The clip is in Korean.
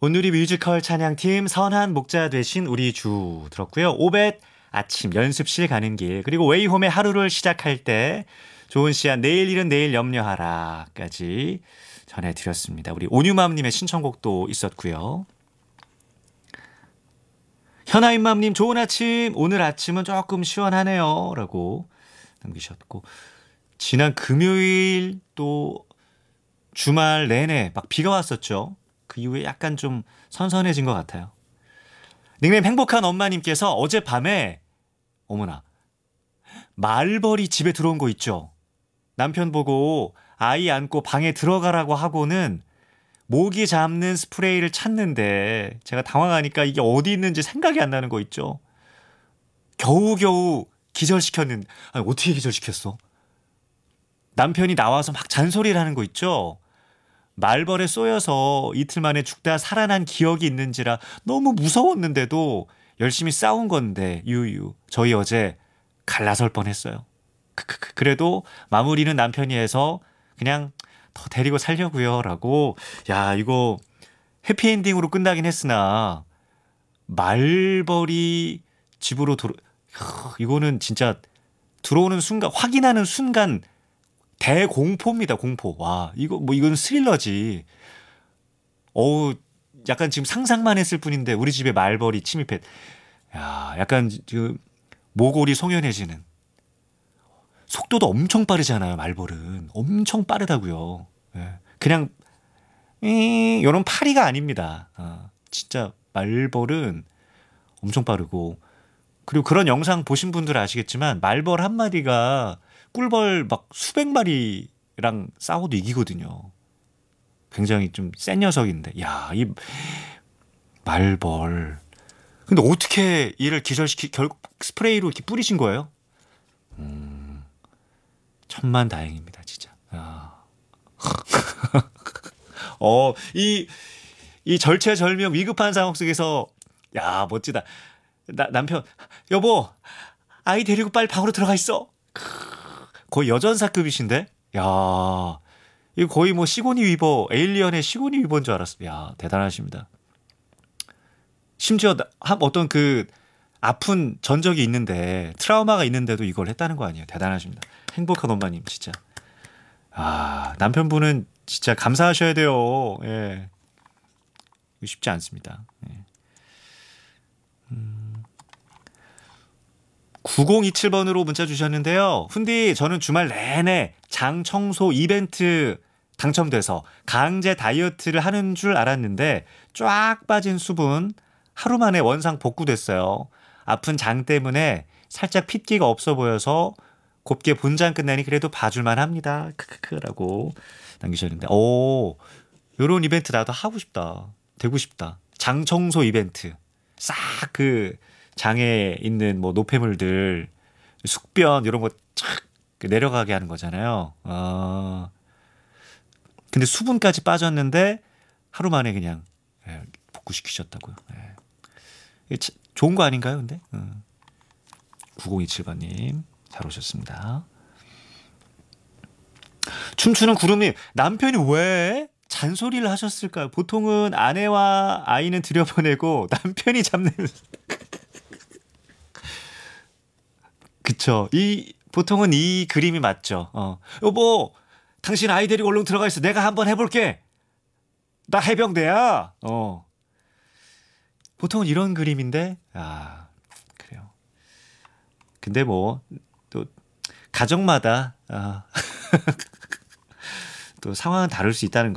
온누리 뮤지컬 찬양팀 선한 목자 되신 우리 주 들었고요. 오벳 아침 연습실 가는 길 그리고 웨이홈의 하루를 시작할 때 좋은 시간 내일 일은 내일 염려하라까지 전해드렸습니다. 우리 온유맘님의 신청곡도 있었고요. 현아임맘님 좋은 아침 오늘 아침은 조금 시원하네요 라고 남기셨고 지난 금요일 또 주말 내내 막 비가 왔었죠. 그 이후에 약간 좀 선선해진 것 같아요. 닉네임 행복한 엄마님께서 어젯밤에 어머나 말벌이 집에 들어온 거 있죠. 남편 보고 아이 안고 방에 들어가라고 하고는 모기 잡는 스프레이를 찾는데 제가 당황하니까 이게 어디 있는지 생각이 안 나는 거 있죠. 겨우겨우 기절시켰는데 아니, 어떻게 기절시켰어? 남편이 나와서 막 잔소리를 하는 거 있죠. 말벌에 쏘여서 이틀 만에 죽다 살아난 기억이 있는지라 너무 무서웠는데도 열심히 싸운 건데 유유 저희 어제 갈라설 뻔했어요. 그래도 마무리는 남편이 해서 그냥 더 데리고 살려고요 라고. 야 이거 해피엔딩으로 끝나긴 했으나 말벌이 집으로 이거는 진짜 들어오는 순간 확인하는 순간 대공포입니다. 공포. 와 이거 뭐 이건 스릴러지. 어우 약간 지금 상상만 했을 뿐인데 우리 집에 말벌이 침입했. 야 약간 그 모골이 송연해지는. 속도도 엄청 빠르잖아요. 말벌은 엄청 빠르다고요. 예. 그냥 이런 파리가 아닙니다. 진짜 말벌은 엄청 빠르고 그리고 그런 영상 보신 분들은 아시겠지만 말벌 한 마리가 꿀벌 막 수백 마리랑 싸워도 이기거든요. 굉장히 좀 센 녀석인데, 야, 이 말벌. 근데 어떻게 얘를 결국 스프레이로 이렇게 뿌리신 거예요? 천만 다행입니다, 진짜. 이 절체절명 위급한 상황 속에서, 야, 멋지다. 남편, 여보, 아이 데리고 빨리 방으로 들어가 있어. 거의 여전사급이신데? 야, 이거 거의 뭐 시고니 위버, 에일리언의 시고니 위버인 줄 알았어요. 야, 대단하십니다. 심지어 어떤 그 아픈 전적이 있는데, 트라우마가 있는데도 이걸 했다는 거 아니에요. 대단하십니다. 행복한 엄마님, 진짜. 남편분은 진짜 감사하셔야 돼요. 예. 쉽지 않습니다. 예. 9027번으로 문자 주셨는데요. 훈디 저는 주말 내내 장 청소 이벤트 당첨돼서 강제 다이어트를 하는 줄 알았는데 쫙 빠진 수분 하루 만에 원상 복구됐어요. 아픈 장 때문에 살짝 핏기가 없어 보여서 곱게 본장 끝나니 그래도 봐줄만 합니다. 크크크라고 남기셨는데 요런 이벤트 나도 하고 싶다. 되고 싶다. 장 청소 이벤트. 싹 그 장에 있는 뭐 노폐물들 숙변 이런 거 착 내려가게 하는 거잖아요. 근데 수분까지 빠졌는데 하루 만에 그냥 복구시키셨다고요. 좋은 거 아닌가요, 근데? 9027번님 잘 오셨습니다. 춤추는 구름님 남편이 왜 잔소리를 하셨을까요? 보통은 아내와 아이는 들여보내고 남편이 잡는 그쵸. 보통은 이 그림이 맞죠. 여보, 당신 아이 데리고 얼른 들어가 있어. 내가 한번 해볼게. 나 해병대야. 보통은 이런 그림인데, 그래요. 근데 뭐, 또, 가정마다, 또 상황은 다를 수 있다는 거.